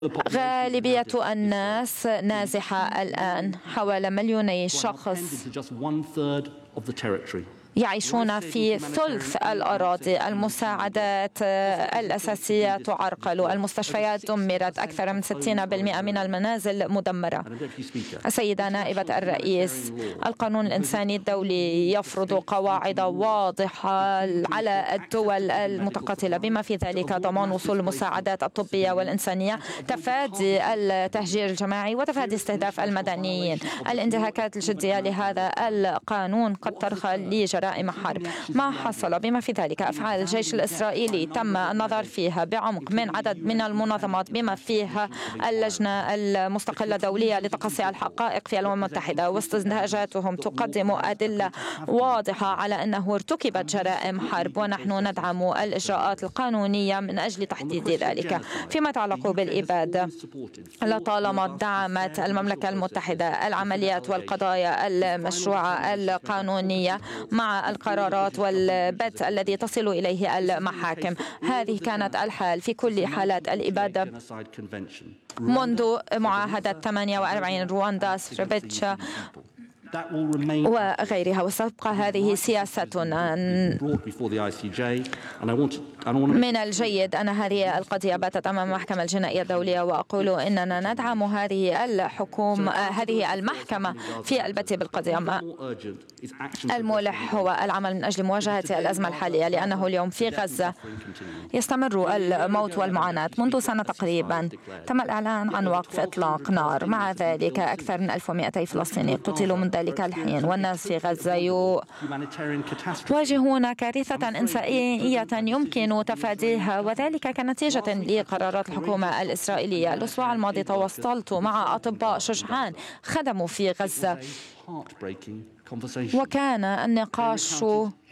غالبية الناس نازحة الآن، حوالي 2 شخص يعيشون في ثلث الأراضي. المساعدات الأساسية تعرقل، المستشفيات دمرت، أكثر من 60% من المنازل مدمرة. السيدة نائبة الرئيس، القانون الإنساني الدولي يفرض قواعد واضحة على الدول المتقاتلة، بما في ذلك ضمان وصول المساعدات الطبية والإنسانية، تفادي التهجير الجماعي وتفادي استهداف المدنيين. الانتهاكات الجدية لهذا القانون قد ترخى لجرائم حرب. ما حصل بما في ذلك أفعال الجيش الإسرائيلي تم النظر فيها بعمق من عدد من المنظمات، بما فيها اللجنة المستقلة الدولية لتقصي الحقائق في الأمم المتحدة، واستنتاجاتهم تقدم أدلة واضحة على أنه ارتكبت جرائم حرب، ونحن ندعم الإجراءات القانونية من أجل تحديد ذلك. فيما يتعلق بالإبادة، لطالما دعمت المملكة المتحدة العمليات والقضايا المشروعة القانونية مع القرارات والبت الذي تصل إليه المحاكم. هذه كانت الحال في كل حالات الإبادة منذ معاهدة 48 رواندا، سريبريتشا وغيرها، وستبقى هذه سياستنا. من الجيد أن هذه القضية باتت أمام المحكمة الجنائية الدولية، وأقول إننا ندعم هذه المحكمة في البت بالقضية. الملح هو العمل من أجل مواجهة الأزمة الحالية، لأنه اليوم في غزة يستمر الموت والمعاناة. منذ سنة تقريبا تم الإعلان عن وقف إطلاق نار، مع ذلك أكثر من 1200 فلسطيني قتلوا من ذلك الحين، والناس في غزة يواجهون كارثة إنسانية يمكن تفاديها، وذلك كنتيجة لقرارات الحكومة الإسرائيلية. الأسبوع الماضي تواصلت مع أطباء شجعان خدموا في غزة، وكان النقاش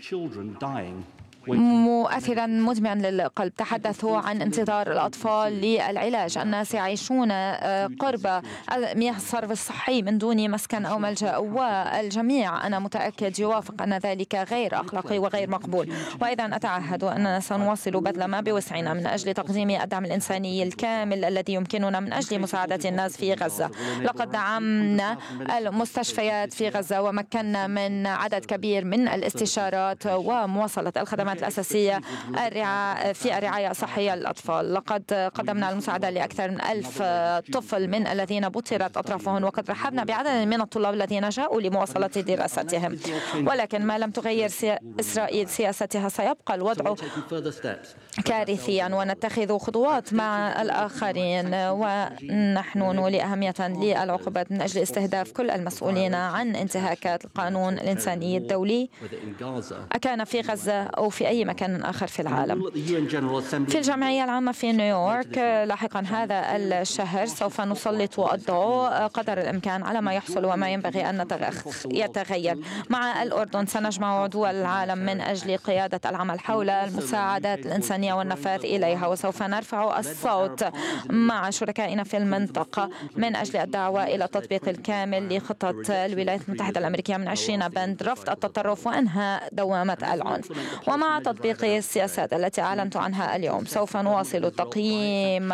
مؤثرا مدمعا للقلب. تحدثوا عن انتظار الأطفال للعلاج، الناس يعيشون قرب مياه الصرف الصحي من دون مسكن أو ملجأ، والجميع أنا متأكد يوافق أن ذلك غير أخلاقي وغير مقبول. وأيضا أتعهد أننا سنواصل بذل ما بوسعنا من أجل تقديم الدعم الإنساني الكامل الذي يمكننا من أجل مساعدة الناس في غزة. لقد دعمنا المستشفيات في غزة، ومكنا من عدد كبير من الاستشارات ومواصلة الخدمات الأساسية في الرعاية الصحية للأطفال. لقد قدمنا المساعدة لأكثر من 1000 طفل من الذين بترت أطرافهم، وقد رحبنا بعدد من الطلاب الذين جاءوا لمواصلة دراستهم. ولكن ما لم تغير إسرائيل سياستها سيبقى الوضع كارثيا، ونتخذ خطوات مع الآخرين، ونحن نولي أهمية للعقوبات من أجل استهداف كل المسؤولين عن انتهاكات القانون الإنساني الدولي، أكان في غزة أو في أي مكان آخر في العالم. في الجمعية العامة في نيويورك لاحقا هذا الشهر سوف نسلط الضوء قدر الإمكان على ما يحصل وما ينبغي أن يتغير. مع الأردن سنجمع دول العالم من أجل قيادة العمل حول المساعدات الإنسانية والنفاذ إليها، وسوف نرفع الصوت مع شركائنا في المنطقة من أجل الدعوة إلى التطبيق الكامل لخطة الولايات المتحدة الأمريكية من 20 بند رفض التطرف وإنهاء دوامة العنف. ومع تطبيق السياسات التي أعلنت عنها اليوم سوف نواصل تقييم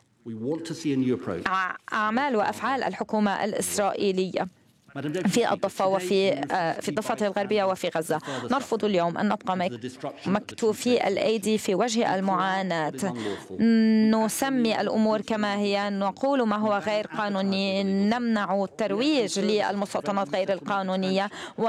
أعمال وأفعال الحكومة الإسرائيلية في الضفة في الضفة الغربية وفي غزة. نرفض اليوم أن نبقى مكتوفي الأيدي في وجه المعاناة. نسمي الأمور كما هي، نقول ما هو غير قانوني، نمنع الترويج للمستوطنات غير القانونية،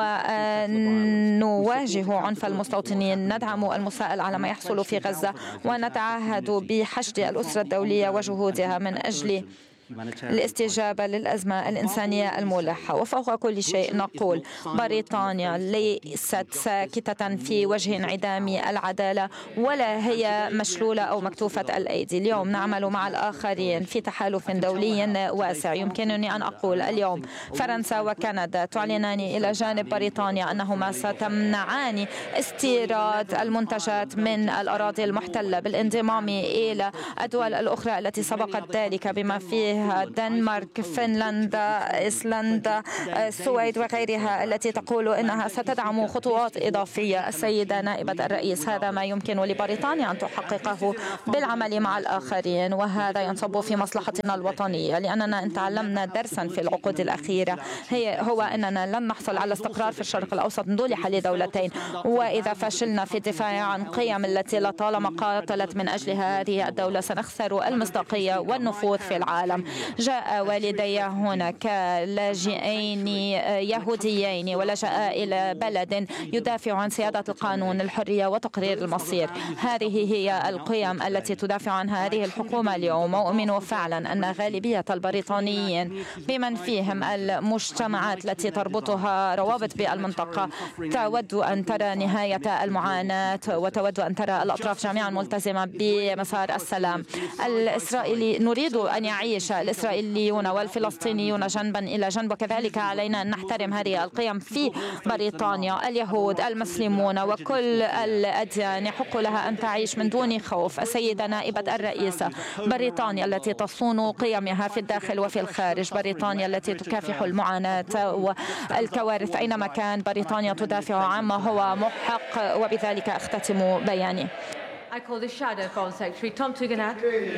ونواجه عنف المستوطنين. ندعم المساءلة على ما يحصل في غزة، ونتعهد بحشد الأسرة الدولية وجهودها من أجل الاستجابة للأزمة الإنسانية الملحة. وفوق كل شيء نقول بريطانيا ليست ساكتة في وجه انعدام العدالة، ولا هي مشلولة أو مكتوفة الأيدي. اليوم نعمل مع الآخرين في تحالف دولي واسع. يمكنني أن أقول اليوم فرنسا وكندا تعلنان إلى جانب بريطانيا أنهما ستمنعان استيراد المنتجات من الأراضي المحتلة بالانضمام إلى الدول الأخرى التي سبقت ذلك، بما فيه بها الدنمارك، فنلندا، إيسلندا، السويد وغيرها التي تقول إنها ستدعم خطوات إضافية. السيدة نائبة الرئيس، هذا ما يمكن لبريطانيا أن تحققه بالعمل مع الآخرين، وهذا ينصب في مصلحتنا الوطنية، لأننا إن تعلمنا درسا في العقود الأخيرة هو أننا لن نحصل على استقرار في الشرق الأوسط من دون حل دولتين، وإذا فشلنا في الدفاع عن قيم التي لطالما قاتلت من أجلها هذه الدولة سنخسر المصداقية والنفوذ في العالم. جاء والدي هنا كلاجئين يهوديين ولجأ إلى بلد يدافع عن سيادة القانون، الحرية وتقرير المصير. هذه هي القيم التي تدافع عنها هذه الحكومة اليوم. وأؤمن فعلا أن غالبية البريطانيين بمن فيهم المجتمعات التي تربطها روابط بالمنطقة تود أن ترى نهاية المعاناة وتود أن ترى الأطراف جميعا ملتزمة بمسار السلام. الإسرائيلي نريد أن يعيش الإسرائيليون والفلسطينيون جنبا إلى جنب، وكذلك علينا أن نحترم هذه القيم في بريطانيا. اليهود، المسلمون وكل الأديان يحق لها أن تعيش من دون خوف. السيدة نائبة الرئيسة، بريطانيا التي تصون قيمها في الداخل وفي الخارج، بريطانيا التي تكافح المعاناة والكوارث أينما كان، بريطانيا تدافع عما هو محق. وبذلك أختتم بياني. I call the shadow Foreign Secretary Tom Tugendhat.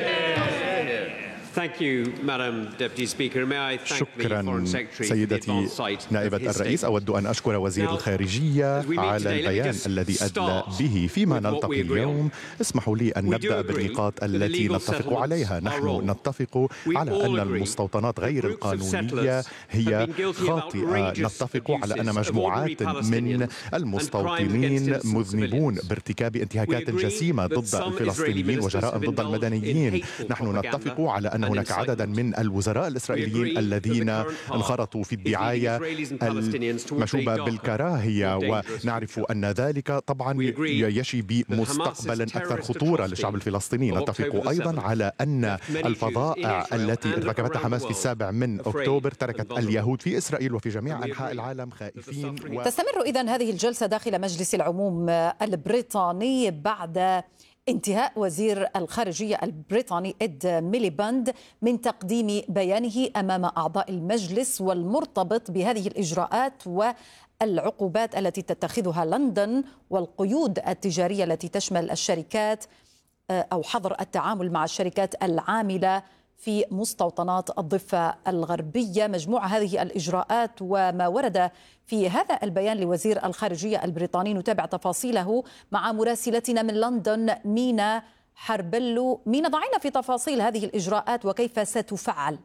شكرا سيدتي نائبة الرئيس. أود أن أشكر وزير الخارجية على البيان الذي أدلى به فيما نلتقي اليوم. اسمحوا لي أن نبدأ بالنقاط التي نتفق عليها. نحن نتفق على أن المستوطنات غير القانونية هي خاطئة. نتفق على أن مجموعات من المستوطنين مذنبون بارتكاب انتهاكات جسيمة ضد الفلسطينيين وجرائم ضد المدنيين. نحن نتفق على أن هناك عددا من الوزراء الإسرائيليين الذين انخرطوا في الدعاية المشوبة بالكراهية، ونعرف أن ذلك طبعا يشي بمستقبلا أكثر خطورة للشعب الفلسطيني. نتفق أيضا على أن الفظائع التي ارتكبتها حماس في 7 أكتوبر تركت اليهود في إسرائيل وفي جميع أنحاء العالم خائفين. تستمر إذن هذه الجلسة داخل مجلس العموم البريطاني بعد انتهاء وزير الخارجية البريطاني إد ميليباند من تقديم بيانه أمام أعضاء المجلس والمرتبط بهذه الإجراءات والعقوبات التي تتخذها لندن والقيود التجارية التي تشمل الشركات أو حظر التعامل مع الشركات العاملة في مستوطنات الضفة الغربية. مجموعة هذه الإجراءات وما ورد في هذا البيان لوزير الخارجية البريطاني نتابع تفاصيله مع مراسلتنا من لندن مينا حربلو. مينا، ضعينا في تفاصيل هذه الإجراءات وكيف ستفعل.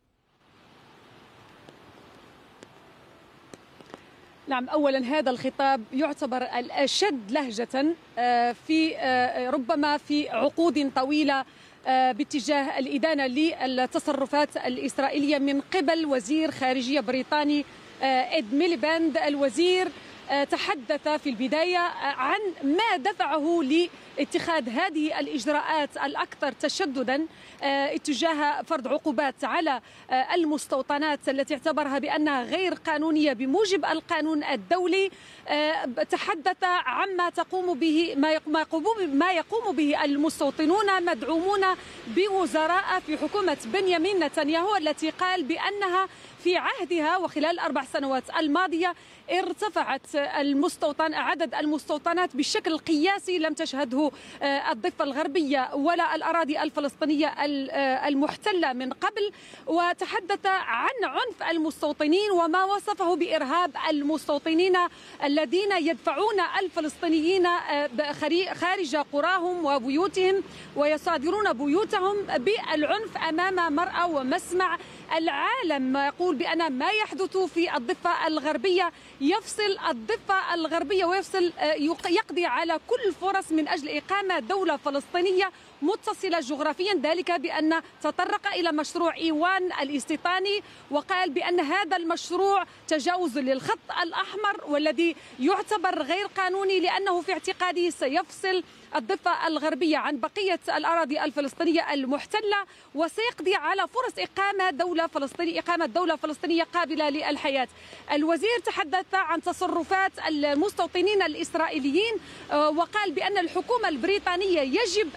نعم، أولا هذا الخطاب يعتبر الأشد لهجة في ربما في عقود طويلة باتجاه الإدانة للتصرفات الإسرائيلية من قبل وزير خارجية بريطاني إد ميليباند. الوزير تحدث في البداية عن ما دفعه لاتخاذ هذه الإجراءات الأكثر تشددا اتجاه فرض عقوبات على المستوطنات التي اعتبرها بأنها غير قانونية بموجب القانون الدولي. تحدث عما تقوم به ما يقوم به المستوطنون مدعومون بوزراء في حكومة بنيامين نتنياهو التي قال بأنها في عهدها وخلال 4 سنوات الماضية ارتفعت عدد المستوطنات بشكل قياسي لم تشهده الضفة الغربية ولا الأراضي الفلسطينية المحتلة من قبل. وتحدث عن عنف المستوطنين وما وصفه بإرهاب المستوطنين الذين يدفعون الفلسطينيين خارج قراهم وبيوتهم ويصادرون بيوتهم بالعنف أمام مرأى ومسمع العالم. يقول بأن ما يحدث في الضفة الغربية يفصل الضفة الغربية ويفصل يقضي على كل الفرص من أجل إقامة دولة فلسطينية متصلة جغرافيا، ذلك بأن تطرق إلى مشروع إيوان الاستيطاني وقال بأن هذا المشروع تجاوز للخط الأحمر والذي يعتبر غير قانوني لأنه في اعتقاده سيفصل الضفة الغربية عن بقية الأراضي الفلسطينية المحتلة وسيقضي على فرص إقامة دولة فلسطينية قابلة للحياة. الوزير تحدث عن تصرفات المستوطنين الإسرائيليين وقال بأن الحكومة البريطانية يجب أن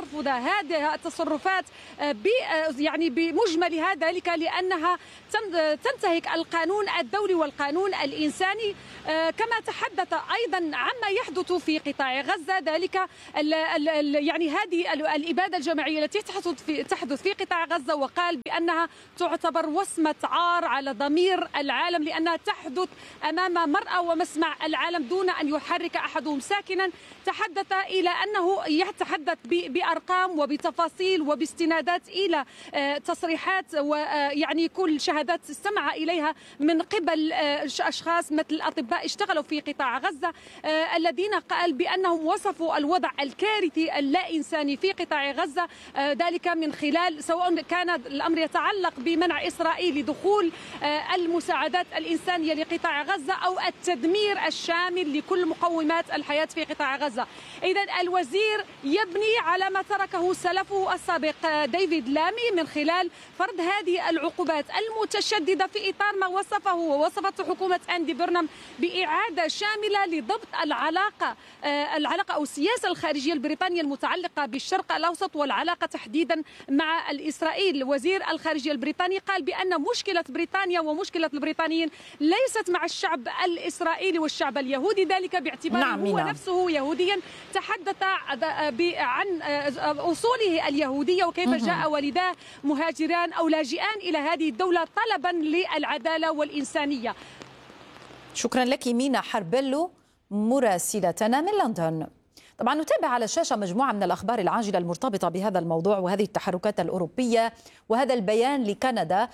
ترفض هذه التصرفات يعني بمجملها، ذلك لأنها تنتهك القانون الدولي والقانون الإنساني. كما تحدث أيضا عما يحدث في قطاع غزة، ذلك يعني هذه الإبادة الجماعية التي تحدث في قطاع غزة، وقال بأنها تعتبر وصمة عار على ضمير العالم لأنها تحدث أمام مرأى ومسمع العالم دون أن يحرك أحدهم ساكنا. تحدث إلى أنه يتحدث بأرقام وبتفاصيل وباستنادات إلى تصريحات ويعني كل شهادات استمع إليها من قبل أشخاص مثل الأطباء اشتغلوا في قطاع غزة الذين قال بأنهم وصفوا الوضع الكارثي اللا إنساني في قطاع غزة، ذلك من خلال سواء كان الأمر يتعلق بمنع إسرائيل دخول المساعدات الإنسانية لقطاع غزة أو التدمير الشامل لكل مقومات الحياة في قطاع غزة. إذن الوزير يبني على ما تركه سلفه السابق ديفيد لامي من خلال فرض هذه العقوبات المتشددة في إطار ما وصفه ووصفته حكومة أندي بيرنام بإعادة شاملة لضبط العلاقة أو السياسة الخارجية البريطانية المتعلقة بالشرق الأوسط والعلاقة تحديدا مع إسرائيل. وزير الخارجية البريطاني قال بأن مشكلة بريطانيا ومشكلة البريطانيين ليست مع الشعب الإسرائيلي والشعب اليهودي، ذلك باعتباره هو نفسه يهوديا. تحدث عن أصوله اليهودية وكيف جاء والداه مهاجران أو لاجئان إلى هذه الدولة طلبا للعدالة والإنسانية. شكرا لك مينا حربلو مراسلتنا من لندن. طبعا نتابع على الشاشة مجموعة من الأخبار العاجلة المرتبطة بهذا الموضوع وهذه التحركات الأوروبية وهذا البيان لكندا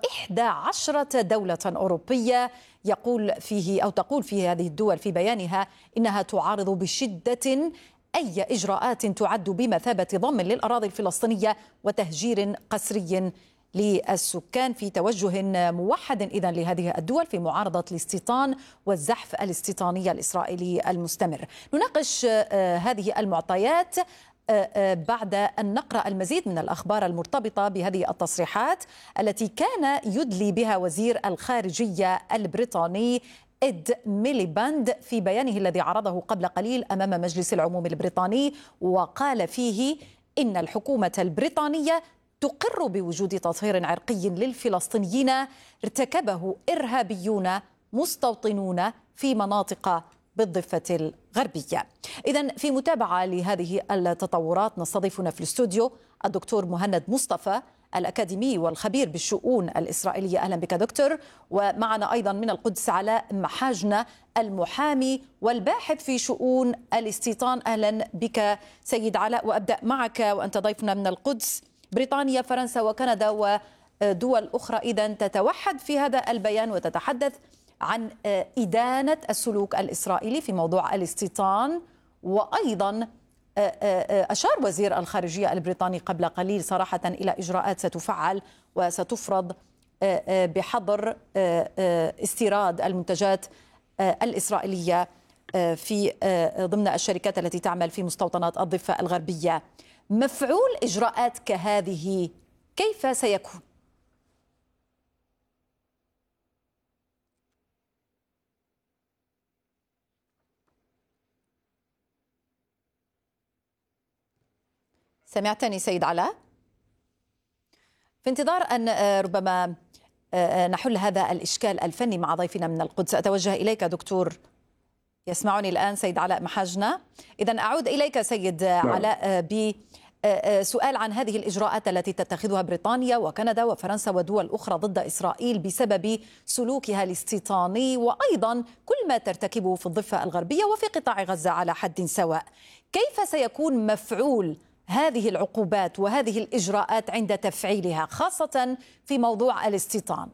و11 دولة أوروبية تقول فيه هذه الدول في بيانها إنها تعارض بشدة أي إجراءات تعد بمثابة ضم للأراضي الفلسطينية وتهجير قسري للسكان، في توجه موحد إذن لهذه الدول في معارضة الاستيطان والزحف الاستيطاني الإسرائيلي المستمر. نناقش هذه المعطيات بعد أن نقرأ المزيد من الأخبار المرتبطة بهذه التصريحات التي كان يدلي بها وزير الخارجية البريطاني إد ميليباند في بيانه الذي عرضه قبل قليل أمام مجلس العموم البريطاني، وقال فيه إن الحكومة البريطانية تقر بوجود تطهير عرقي للفلسطينيين ارتكبه إرهابيون مستوطنون في مناطق بالضفة الغربية. إذن في متابعة لهذه التطورات نستضيفنا في الاستوديو الدكتور مهند مصطفى الأكاديمي والخبير بالشؤون الإسرائيلية. أهلا بك دكتور. ومعنا أيضا من القدس علاء محاجنة المحامي والباحث في شؤون الاستيطان. أهلا بك سيد علاء، وأبدأ معك وأنت ضيفنا من القدس. بريطانيا، فرنسا وكندا ودول أخرى إذا تتوحد في هذا البيان وتتحدث عن إدانة السلوك الإسرائيلي في موضوع الاستيطان. وأيضا أشار وزير الخارجية البريطاني قبل قليل صراحة إلى إجراءات ستفعل وستفرض بحظر استيراد المنتجات الإسرائيلية في ضمن الشركات التي تعمل في مستوطنات الضفة الغربية. مفعول إجراءات كهذه كيف سيكون؟ سمعتني سيد علاء؟ في انتظار أن ربما نحل هذا الإشكال الفني مع ضيفنا من القدس، أتوجه إليك دكتور. يسمعني الآن سيد علاء محاجنة؟ إذن أعود إليك سيد علاء بسؤال عن هذه الإجراءات التي تتخذها بريطانيا وكندا وفرنسا ودول أخرى ضد إسرائيل بسبب سلوكها الاستيطاني وأيضا كل ما ترتكبه في الضفة الغربية وفي قطاع غزة على حد سواء. كيف سيكون مفعول هذه العقوبات وهذه الإجراءات عند تفعيلها خاصة في موضوع الاستيطان؟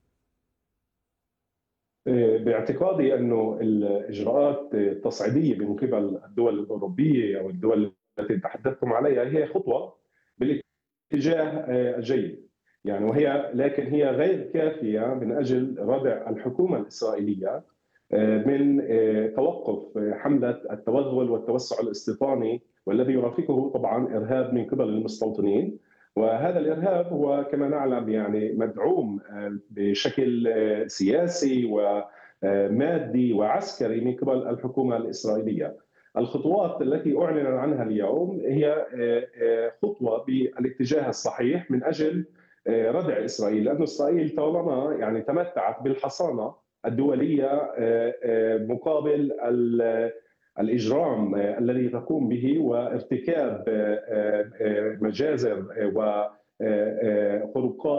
باعتقادي أنه الإجراءات التصعيدية من قبل الدول الأوروبية أو الدول التي تحدثتم عليها هي خطوة بالاتجاه الجيد، يعني لكن هي غير كافية من أجل ردع الحكومة الإسرائيلية من توقف حملة التوغل والتوسع الاستيطاني والذي يرافقه طبعا إرهاب من قبل المستوطنين. وهذا الإرهاب هو كما نعلم يعني مدعوم بشكل سياسي ومادي وعسكري من قبل الحكومة الإسرائيلية. الخطوات التي أعلن عنها اليوم هي خطوة بالاتجاه الصحيح من أجل ردع إسرائيل، لأن إسرائيل طالما يعني تمتعت بالحصانة الدولية مقابل الإجرام الذي تقوم به وارتكاب مجازر وخروقات